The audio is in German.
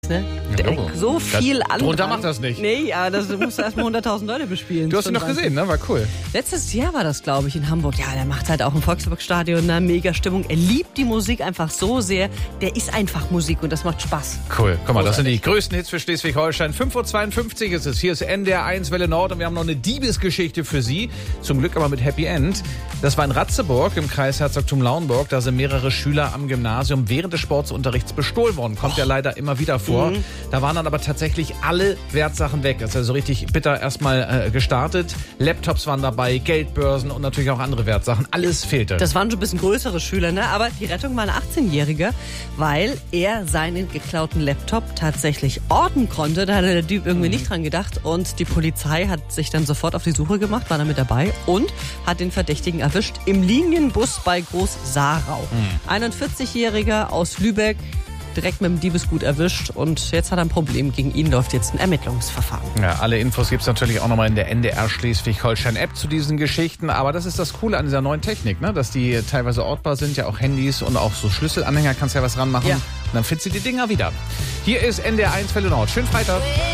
ne? Ja, So viel an. Drunter macht das nicht. Nee, ja, das musst du erstmal 100.000 Leute bespielen. Du hast ihn noch gesehen, ne? War cool. Letztes Jahr war das, glaube ich, in Hamburg. Ja, der macht halt auch im Volksparkstadion eine mega Stimmung. Er liebt die Musik einfach so sehr. Der ist einfach Musik und das macht Spaß. Cool. Guck mal, das sind die größten Hits für Schleswig-Holstein. 5.52 Uhr ist es. Hier ist NDR 1 Welle Nord und wir haben noch eine Diebesgeschichte für Sie. Zum Glück aber mit Happy End. Das war in Ratzeburg im Kreis Herzogtum Lauenburg. Da sind mehrere Schüler am Gymnasium während des Sportunterrichts bestohlen worden. Kommt ja leider immer wieder vor. Da waren dann aber tatsächlich alle Wertsachen weg. Das ist also richtig bitter erstmal gestartet. Laptops waren dabei, Geldbörsen und natürlich auch andere Wertsachen. Alles fehlte. Das waren schon ein bisschen größere Schüler, ne? Aber die Rettung war ein 18-Jähriger, weil er seinen geklauten Laptop tatsächlich orten konnte. Da hatte der Typ irgendwie nicht dran gedacht. Und die Polizei hat sich dann sofort auf die Suche gemacht, war da mit dabei und hat den Verdächtigen erwischt im Linienbus bei Groß-Sarau. 41-Jähriger aus Lübeck, direkt mit dem Diebesgut erwischt und jetzt hat er ein Problem. Gegen ihn läuft jetzt ein Ermittlungsverfahren. Ja, alle Infos gibt's natürlich auch nochmal in der NDR Schleswig-Holstein-App zu diesen Geschichten. Aber das ist das Coole an dieser neuen Technik, ne? Dass die teilweise ortbar sind, ja auch Handys und auch so Schlüsselanhänger kannst ja was ranmachen. Ja. Und dann findest du die Dinger wieder. Hier ist NDR 1 Welle Nord. Schönen Freitag.